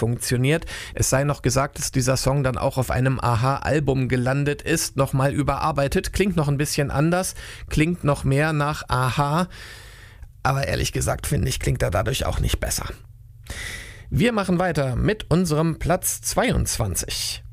funktioniert. Es sei noch gesagt, dass dieser Song dann auch auf einem a-ha-Album gelandet ist, nochmal überarbeitet. Klingt noch ein bisschen anders, klingt noch mehr nach a-ha, aber ehrlich gesagt, finde ich, klingt er dadurch auch nicht besser. Wir machen weiter mit unserem Platz 22.